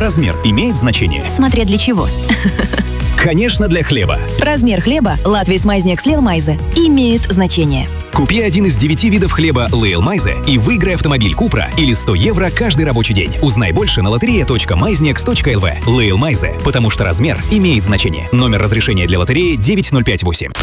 размер имеет значение? Смотря для чего. Конечно, для хлеба. Размер хлеба Латвийс Майзниeks Lielmaize имеет значение. Купи один из 9 видов хлеба Lielmaize и выиграй автомобиль Купра или 100 евро каждый рабочий день. Узнай больше на loteria.maiznieks.lv. Lielmaize, потому что размер имеет значение. Номер разрешения для лотереи 9058.